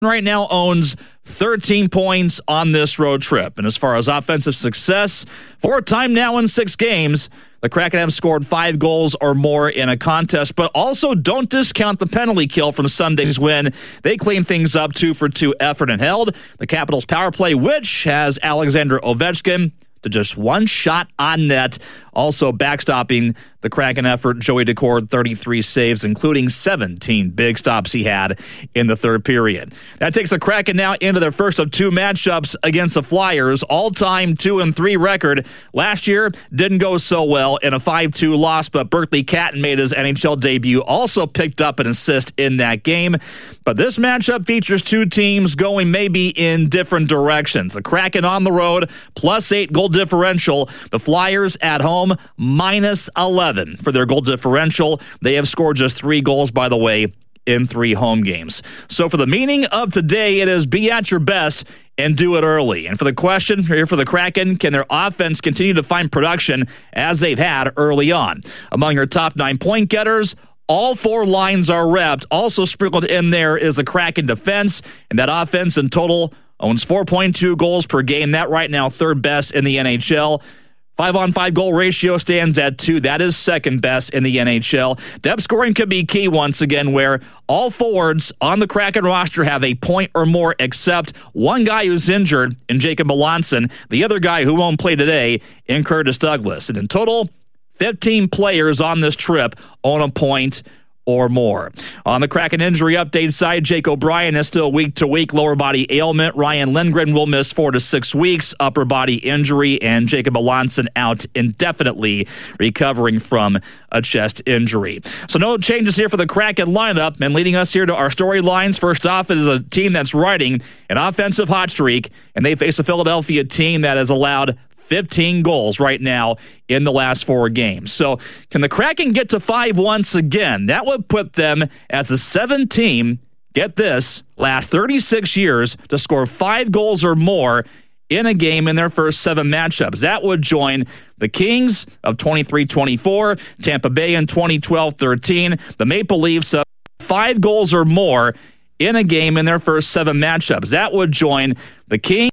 right now owns 13 points on this road trip. And as far as offensive success, fourth time now in 6 games, the Kraken have scored 5 goals or more in a contest, but also don't discount the penalty kill from Sunday's win. They clean things up 2-for-2 effort and held the Capitals' power play, which has Alexander Ovechkin to just 1 shot on net. Also backstopping the Kraken effort, Joey Daccord, 33 saves, including 17 big stops he had in the third period. That takes the Kraken now into their first of 2 matchups against the Flyers. All-time 2-3 record. Last year didn't go so well in a 5-2 loss, but Berkeley Catton made his NHL debut, also picked up an assist in that game. But this matchup features 2 teams going maybe in different directions. The Kraken on the road, +8 goal differential. The Flyers at home, -11 for their goal differential. They have scored just 3 goals, by the way, in 3 home games. So for the meaning of today, it is be at your best and do it early. And for the question here for the Kraken, can their offense continue to find production as they've had early on? Among your top 9 point getters, all 4 lines are repped. Also sprinkled in there is the Kraken defense, and that offense in total owns 4.2 goals per game. That right now 3rd best in the NHL. 5-on-5 goal ratio stands at 2. That is 2nd best in the NHL. Depth scoring could be key once again, where all forwards on the Kraken roster have a point or more, except one guy who's injured in Jacob Melanson, the other guy who won't play today in Curtis Douglas. And in total, 15 players on this trip own a point or more. On the Kraken injury update side, Jake O'Brien is still week-to-week lower body ailment. Ryan Lindgren will miss 4 to 6 weeks, upper body injury, and Jacob Melanson out indefinitely, recovering from a chest injury. So no changes here for the Kraken lineup, and leading us here to our storylines. First off, it is a team that's riding an offensive hot streak, and they face a Philadelphia team that has allowed 15 goals right now in the last 4 games. So can the Kraken get to 5 once again? That would put them as the 7th team, get this, last 36 years to score 5 goals or more in a game in their first 7 matchups. That would join the Kings of 23-24, Tampa Bay in 2012-13, the Maple Leafs of 5 goals or more in a game in their first 7 matchups. That would join the Kings